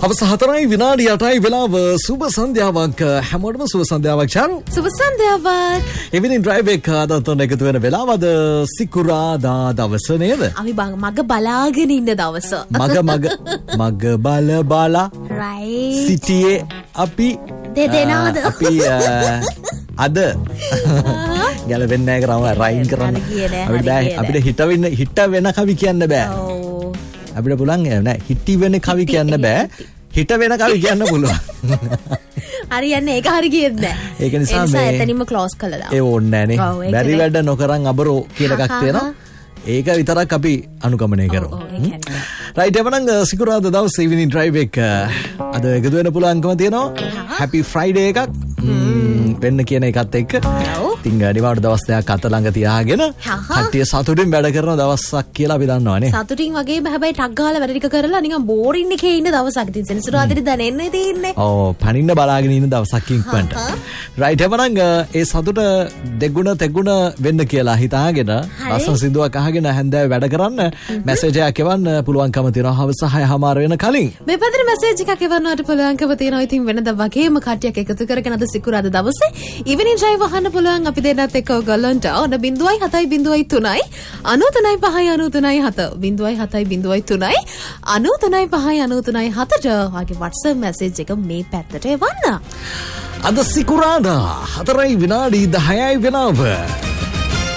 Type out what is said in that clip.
අවස 4යි විනාඩි 8යි වෙලාව සුබ සන්ධ්‍යාවක් හැමෝටම සුබ සන්ධ්‍යාවක් චාරු සුබ සන්ධ්‍යාවක් ඉවිනින් ඩ්‍රයිව් එක අදතොන් එකතු වෙන වෙලාවද සිකුරාදා දවස නේද අපි මග බලාගෙන ඉන්න දවස මග බලා right සිටියේ අපි දෙදෙනාද අපි අද ගැලවෙන්නේ නැහැ කරම රයින් කරන්න අපිට හිට වෙන කවි කියන්න බෑ අපිට පුළුවන් නෑ හිටි වෙන කවි කියන්න බෑ හිට වෙන කවි කියන්න පුළුවන් හරියන්නේ ඒක හරි කියන්නේ නැහැ ඒක නිසා මේ එතනින්ම ක්ලෝස් කළා ඒ ඕනේ නෑනේ බැරි වැඩ නොකරන් අබරෝ කියලා එකක් තියෙනවා ඒක විතරක් අපි අනුගමනය කරමු රයිට් එවනම් සිකුරාදා දවස් ඉවිනින් ඩ්‍රයිව් එක අද එකතු වෙන්න පුළුවන්කම තියෙනවා හැපි ෆ්‍රයිඩේ එකක් වෙන්න කියන එකත් එක්ක ඉතින් අනිවාර්ය දවස් දෙකක් අත ළඟ තියාගෙන කට්ටිය සතුටින් වැඩ කරන දවසක් කියලා අපි දන්නවනේ සතුටින් වගේම හැබැයි ටක් ගාලා වැඩ ටික කරලා නිකන් බෝරින් එකේ ඉන්න දවසක් ඉතින් සෙනසුරාදාට දැන් එන්නේ තියෙන්නේ ඔව් පනින්න බලාගෙන ඉන්න දවසක් ඉක්මනට රයිට් එවනම් ඒ සතුට දෙගුණ තෙගුණ වෙන්න කියලා හිතාගෙන රසන් සින්දුවක් අහගෙන හැන්දෑව වැඩ කරන්න මැසේජ් එකක් එවන්න පුළුවන්කම තියෙනවා හවස 6:00 වෙන කලින් මේ පැත්තේ මැසේජ් එකක් එවන්නට පුළුවන්කම තියෙනවා ඉතින් වෙනදා වගේම කට්ටියක් එකතු කරගෙන අද සිකුරාදා දවසේ ඉවිනින් ඩ්‍රයිව් අහන්න පුළුවන් අපි දෙන්නත් එක්ක ඔයගොල්ලන්ට ඔන්න 0.7 0.3 93.7 වගේ WhatsApp මැසේජ් එක මේ පැත්තට එවන්න. අද සිකුරාදා 4යි විනාඩි 10යි වෙනව